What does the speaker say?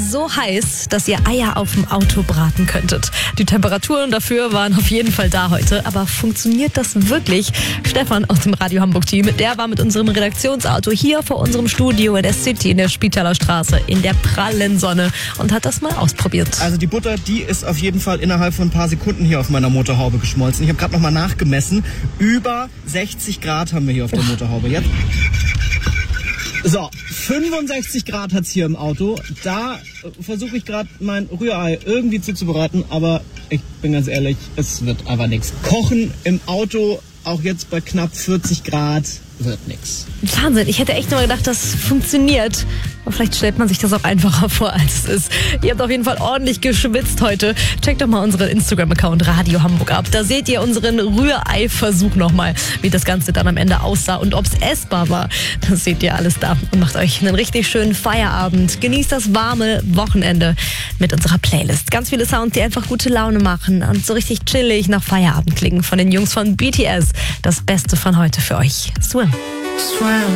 so heiß, dass ihr Eier auf dem Auto braten könntet. Die Temperaturen dafür waren auf jeden Fall da heute. Aber funktioniert das wirklich? Stefan aus dem Radio Hamburg-Team, der war mit unserem Redaktionsauto hier vor unserem Studio in der City in der Spitaler Straße in der prallen Sonne und hat das mal ausprobiert. Also die Butter, die ist auf jeden Fall innerhalb von ein paar Sekunden hier auf meiner Motorhaube geschmolzen. Ich habe gerade nochmal nachgemessen. Über 60 Grad haben wir hier auf der Motorhaube jetzt. So, 65 Grad hat's hier im Auto. Da versuche ich gerade mein Rührei irgendwie zuzubereiten, aber ich bin ganz ehrlich, es wird aber nichts. Kochen im Auto, auch jetzt bei knapp 40 Grad, wird nichts. Wahnsinn, ich hätte echt nur gedacht, das funktioniert. Aber vielleicht stellt man sich das auch einfacher vor, als es ist. Ihr habt auf jeden Fall ordentlich geschwitzt heute. Checkt doch mal unseren Instagram-Account Radio Hamburg ab. Da seht ihr unseren Rührei-Versuch nochmal, wie das Ganze dann am Ende aussah und ob es essbar war. Das seht ihr alles da und macht euch einen richtig schönen Feierabend. Genießt das warme Wochenende mit unserer Playlist. Ganz viele Sounds, die einfach gute Laune machen und so richtig chillig nach Feierabend klingen von den Jungs von BTS. Das Beste von heute für euch. Swim.